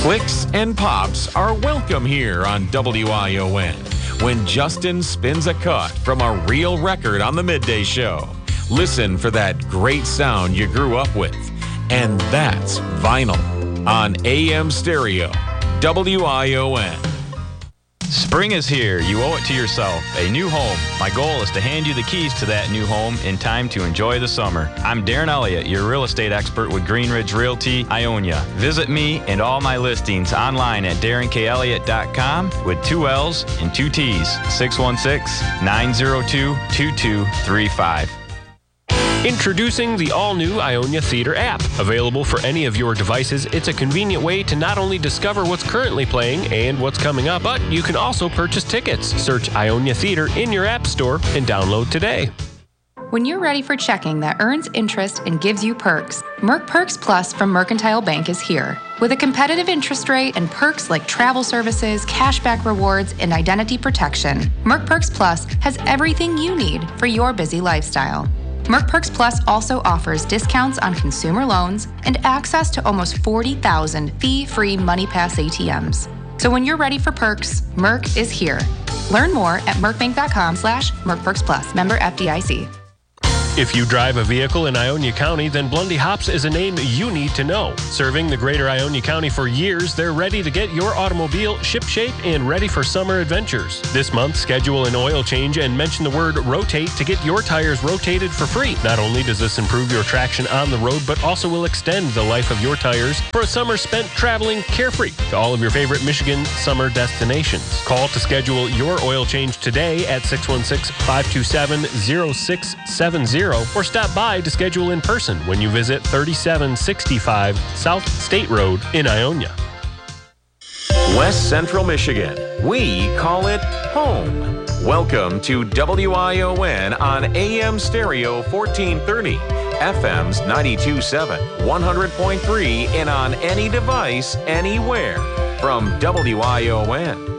Clicks and pops are welcome here on WION when Justin spins a cut from a real record on the midday show. Listen for that great sound you grew up with. And that's vinyl on AM Stereo, WION. Spring is here. You owe it to yourself. A new home. My goal is to hand you the keys to that new home in time to enjoy the summer. I'm Darren Elliott, your real estate expert with Green Ridge Realty, Ionia. Visit me and all my listings online at DarrenKElliott.com with 2 L's and 2 T's. 616-902-2235. Introducing the all-new Ionia Theater app. Available for any of your devices, it's a convenient way to not only discover what's currently playing and what's coming up, but you can also purchase tickets. Search Ionia Theater in your app store and download today. When you're ready for checking that earns interest and gives you perks, Merc Perks Plus from Mercantile Bank is here. With a competitive interest rate and perks like travel services, cashback rewards, and identity protection, Merc Perks Plus has everything you need for your busy lifestyle. Merc Perks Plus also offers discounts on consumer loans and access to almost 40,000 fee-free MoneyPass ATMs. So when you're ready for perks, Merc is here. Learn more at mercbank.com/mercperksplus. Member FDIC. If you drive a vehicle in Ionia County, then Blondie Hops is a name you need to know. Serving the greater Ionia County for years, they're ready to get your automobile shipshape and ready for summer adventures. This month, schedule an oil change and mention the word rotate to get your tires rotated for free. Not only does this improve your traction on the road, but also will extend the life of your tires for a summer spent traveling carefree to all of your favorite Michigan summer destinations. Call to schedule your oil change today at 616-527-0670. Or stop by to schedule in person when you visit 3765 South State Road in Ionia. West Central Michigan, we call it home. Welcome to WION on AM Stereo 1430, FM's 92.7, 100.3, and on any device, anywhere. From WION.